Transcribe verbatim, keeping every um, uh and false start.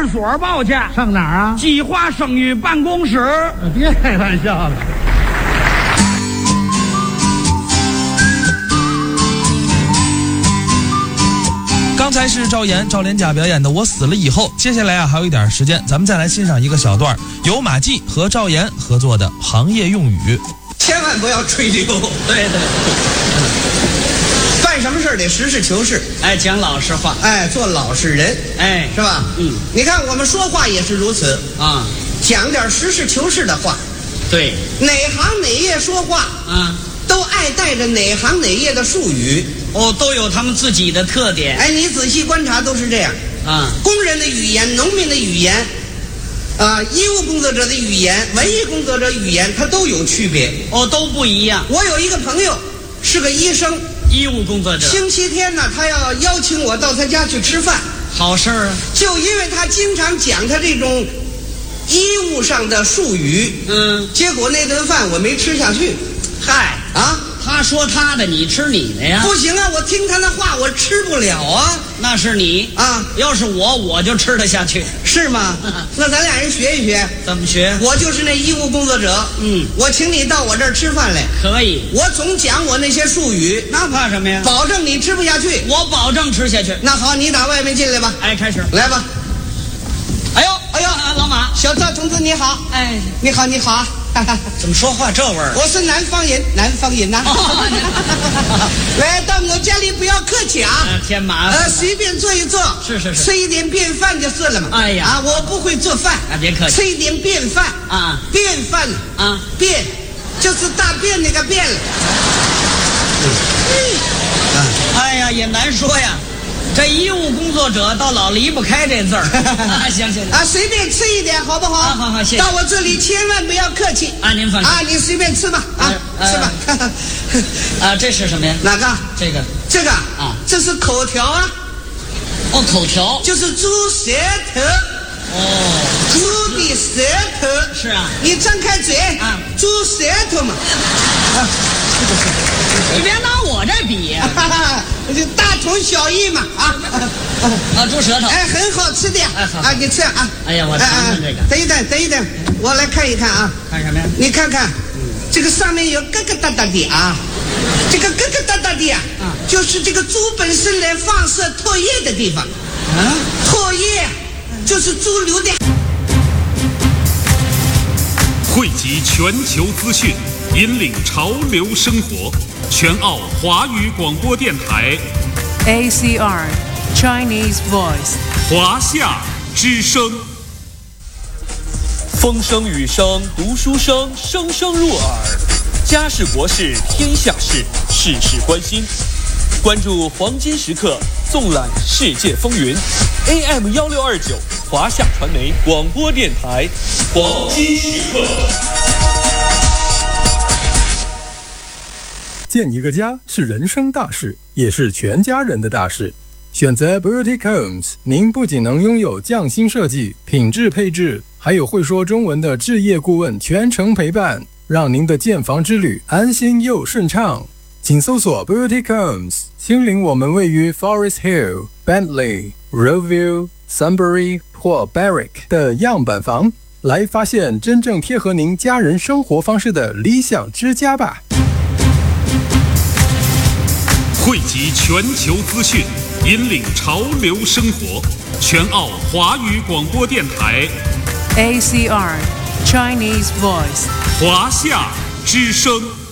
儿所报去。 上哪儿啊？ 计划生育办公室。 别开玩笑了。 刚才是赵岩、赵连甲表演的《我死了以后》，接下来啊还有一点时间，咱们再来欣赏一个小段由马季和赵岩合作的行业用语。 千万不要吹牛， 对对， 办什么事儿得实事求是， 哎，讲老实话， 哎，做老实人， 哎， 是吧？ 嗯， 你看我们说话也是如此啊， 讲点实事求是的话。 对， 哪行哪业说话啊， 都爱带着哪行哪业的术语， 哦，都有他们自己的特点。 哎，你仔细观察都是这样啊， 工人的语言、农民的语言。啊，医务工作者的语言、文艺工作者语言，它都有区别。 哦，都不一样。 我有一个朋友是个医生， 医务工作者。 星期天呢，他要邀请我到他家去吃饭。 好事儿啊！ 就因为他经常讲他这种医务上的术语， 嗯， 结果那顿饭我没吃下去。 嗨啊， 他说他的，你吃你的呀？ 不行啊，我听他的话，我吃不了啊。 那是你啊， 要是我，我就吃得下去。 是吗？那咱俩人学一学。 怎么学？ 我就是那医务工作者， 嗯， 我请你到我这儿吃饭来。 可以。 我总讲我那些术语， 那怕什么呀？ 保证你吃不下去。 我保证吃下去。 那好，你打外面进来吧。 哎，开始来吧。 哎呦哎呦，啊、老马， 小赵同志你好。 哎， 你好你好。 怎么说话这味儿？ 我是南方人，南方人呐、啊。哦、来到我家里不要客气啊， 啊添麻烦。 呃，随便坐一坐， 是是是， 吃一点便饭就是了嘛。 哎呀， 啊，我不会做饭， 啊，别客气， 吃一点便饭啊， 便饭啊， 便就是大便那个便了。 嗯，哎呀，也难说呀。这医务工作者倒老离不开这字儿。啊，行行啊，随便吃一点好不好？ 啊，好好，谢谢。 到我这里千万不要客气。 啊，您放心。 啊，你随便吃吧。啊，呃、吃吧。 啊，这是什么呀？ 哪个？ 这个。 这个啊， 这是口条啊。 哦，口条就是猪舌头。 哦， 猪的舌头。 是啊。 你张开嘴啊， 猪舌头嘛。啊， 你别拿我这比呀、 啊，就大同小异嘛啊。 啊，猪舌头。 哎，很好吃的呀。 哎，好。 啊，你吃啊。 哎呀，我尝尝这个。 等一等，等一等，我来看一看啊。 看什么呀？ 你看看，嗯、这个上面有疙疙瘩瘩的啊。这个疙疙瘩瘩的呀、啊，就是这个猪本身来放射唾液的地方。啊，唾液就是猪流的。 汇集全球资讯，引领潮流生活。全澳华语广播电台 A C R Chinese Voice 华夏之声。 风声雨声读书声，声声入耳。家事国事天下事，事事关心。关注黄金时刻，纵览世界风云。A M 幺六二九华夏传媒广播电台，黄金时刻。 建一个家是人生大事，也是全家人的大事。选择 Boutique Homes， 您不仅能拥有匠心设计、品质配置，还有会说中文的置业顾问全程陪伴，让您的建房之旅安心又顺畅。请搜索 Boutique Homes， 亲临我们位于 Forest Hill、Bentley、Roadview、Sunbury 或 Barrick 的样板房，来发现真正贴合您家人生活方式的理想之家吧。 汇集全球资讯，引领潮流生活。全澳华语广播电台 A C R Chinese Voice 华夏之声。